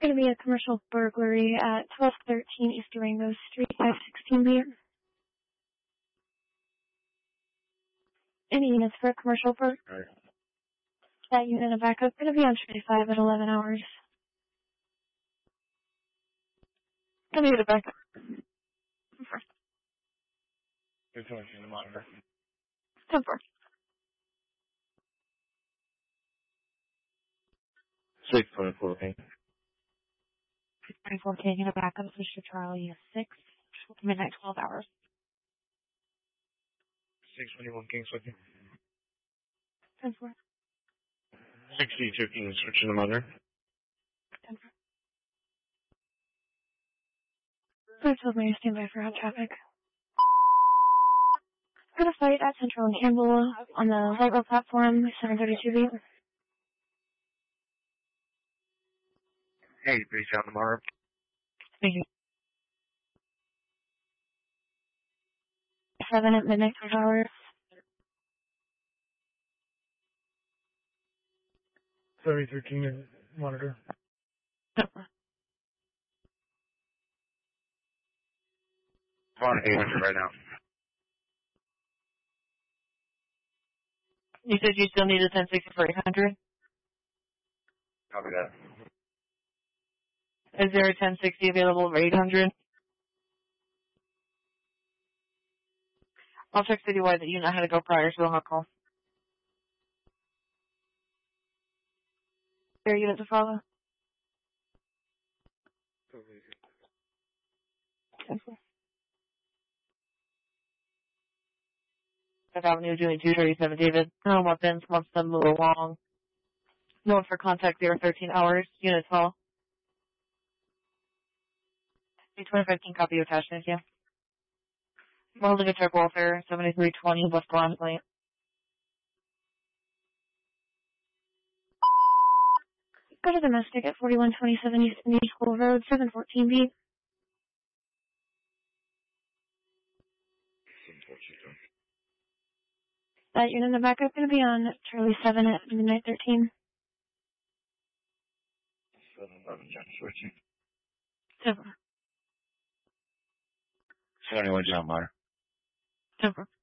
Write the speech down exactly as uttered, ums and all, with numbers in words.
going to be a commercial burglary at twelve thirteen East Durango Street, five sixteen B. Any units for a commercial burglary? Right. That unit of backup going to be on twenty-five at eleven hours. Going to get a backup. You're talking to the monitor. ten four. six twenty-four, okay. six twenty-four, can you get a backup? Mister Charlie, six, midnight, twelve hours. six twenty-one, King switching. ten four. sixty-two, King switching the monitor. ten four. five twelve, may you stand by for hot traffic. Got a fight at Central and Campbell on the light rail platform, seven thirty-two B. Hey, base out tomorrow. Thank you. seven at midnight, twelve hours. thirty-three, King monitor. On eight hundred right now. You said you still need a ten sixty for eight hundred? Copy that. Is there a ten sixty available for eight hundred? I'll check citywide that you know how to go prior to the hot call. There are units to follow? Fifth Avenue doing two thirty-seven, David. No weapons, wants them move along. Known for contact there, thirteen hours. Units hall. eight twenty-five, King copy attachment, yeah. I'm holding a truck welfare, seventy-three twenty West Bronx Lane. Go to domestic at forty-one twenty-seven East Indian School Road, seven fourteen B. That unit in the backup going to be on Charlie seven at midnight thirteen. seven eleven, John switching. seven. seventy-one, John Meyer. seven.